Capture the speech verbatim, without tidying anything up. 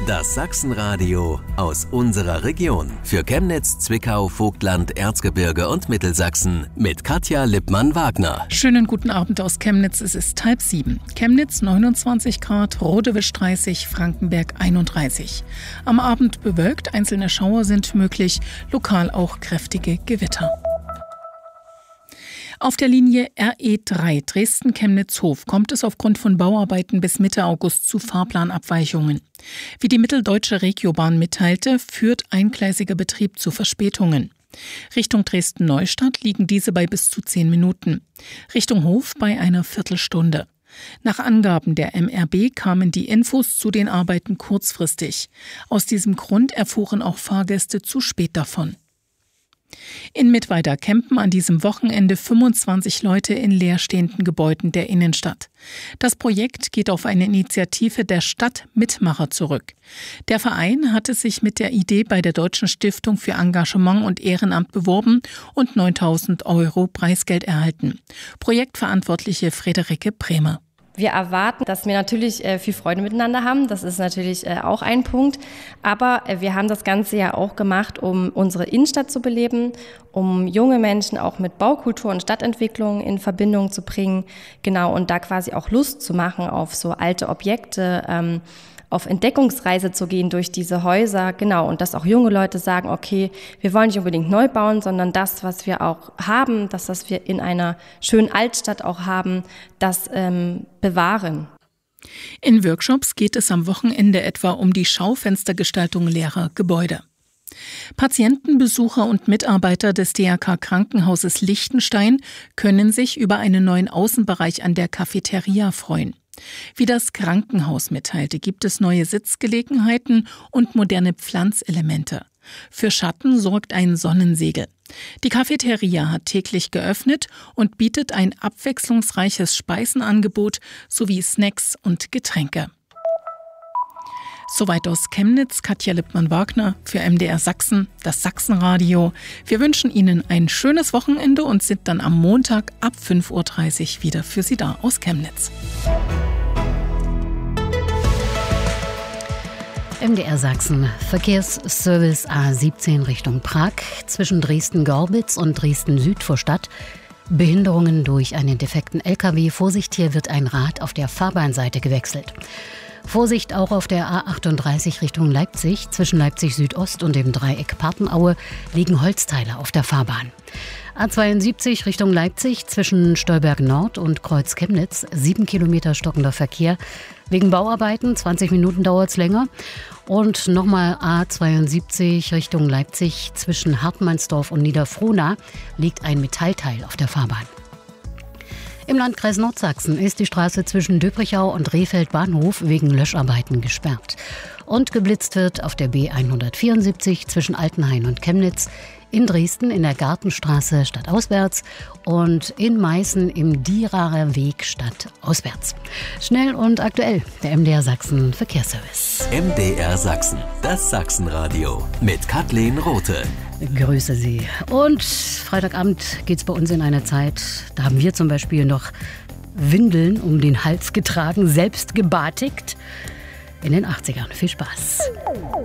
Das Sachsenradio aus unserer Region. Für Chemnitz, Zwickau, Vogtland, Erzgebirge und Mittelsachsen mit Katja Lippmann-Wagner. Schönen guten Abend aus Chemnitz. Es ist halb sieben. Chemnitz neunundzwanzig Grad, Rodewisch dreißig, Frankenberg einunddreißig. Am Abend bewölkt, einzelne Schauer sind möglich, lokal auch kräftige Gewitter. Auf der Linie R E drei Dresden-Chemnitz-Hof kommt es aufgrund von Bauarbeiten bis Mitte August zu Fahrplanabweichungen. Wie die Mitteldeutsche Regiobahn mitteilte, führt eingleisiger Betrieb zu Verspätungen. Richtung Dresden-Neustadt liegen diese bei bis zu zehn Minuten. Richtung Hof bei einer Viertelstunde. Nach Angaben der M R B kamen die Infos zu den Arbeiten kurzfristig. Aus diesem Grund erfuhren auch Fahrgäste zu spät davon. In Mittweida campen an diesem Wochenende fünfundzwanzig Leute in leerstehenden Gebäuden der Innenstadt. Das Projekt geht auf eine Initiative der Stadtmitmacher zurück. Der Verein hatte sich mit der Idee bei der Deutschen Stiftung für Engagement und Ehrenamt beworben und neuntausend Euro Preisgeld erhalten. Projektverantwortliche Friederike Bremer. Wir erwarten, dass wir natürlich äh, viel Freude miteinander haben. Das ist natürlich äh, auch ein Punkt. Aber äh, wir haben das Ganze ja auch gemacht, um unsere Innenstadt zu beleben, um junge Menschen auch mit Baukultur und Stadtentwicklung in Verbindung zu bringen. Genau, und da quasi auch Lust zu machen auf so alte Objekte, ähm, auf Entdeckungsreise zu gehen durch diese Häuser, genau, und dass auch junge Leute sagen, okay, wir wollen nicht unbedingt neu bauen, sondern das, was wir auch haben, das, was wir in einer schönen Altstadt auch haben, das ähm, bewahren. In Workshops geht es am Wochenende etwa um die Schaufenstergestaltung leerer Gebäude. Patienten, Besucher und Mitarbeiter des D R K-Krankenhauses Lichtenstein können sich über einen neuen Außenbereich an der Cafeteria freuen. Wie das Krankenhaus mitteilte, gibt es neue Sitzgelegenheiten und moderne Pflanzelemente. Für Schatten sorgt ein Sonnensegel. Die Cafeteria hat täglich geöffnet und bietet ein abwechslungsreiches Speisenangebot sowie Snacks und Getränke. Soweit aus Chemnitz, Katja Lippmann-Wagner für M D R Sachsen, das Sachsenradio. Wir wünschen Ihnen ein schönes Wochenende und sind dann am Montag ab fünf Uhr dreißig wieder für Sie da aus Chemnitz. M D R Sachsen, Verkehrsservice A siebzehn Richtung Prag, zwischen Dresden-Gorbitz und Dresden-Südvorstadt. Behinderungen durch einen defekten L K W. Vorsicht, hier wird ein Rad auf der Fahrbahnseite gewechselt. Vorsicht auch auf der A achtunddreißig Richtung Leipzig. Zwischen Leipzig Südost und dem Dreieck Papenaue liegen Holzteile auf der Fahrbahn. A zweiundsiebzig Richtung Leipzig zwischen Stolberg Nord und Kreuz Chemnitz. Sieben Kilometer stockender Verkehr. Wegen Bauarbeiten, zwanzig Minuten dauert es länger. Und nochmal A zweiundsiebzig Richtung Leipzig zwischen Hartmannsdorf und Niederfrohna liegt ein Metallteil auf der Fahrbahn. Im Landkreis Nordsachsen ist die Straße zwischen Döbrichau und Rehfeld Bahnhof wegen Löscharbeiten gesperrt. Und geblitzt wird auf der B hundertvierundsiebzig zwischen Altenhain und Chemnitz, in Dresden in der Gartenstraße stadtauswärts und in Meißen im Dierarer Weg stadtauswärts. Schnell und aktuell, der M D R Sachsen Verkehrsservice. M D R Sachsen, das Sachsenradio mit Kathleen Rothe. Grüße Sie. Und Freitagabend geht es bei uns in eine Zeit, da haben wir zum Beispiel noch Windeln um den Hals getragen, selbst gebatigt. In den achtzigern. Viel Spaß.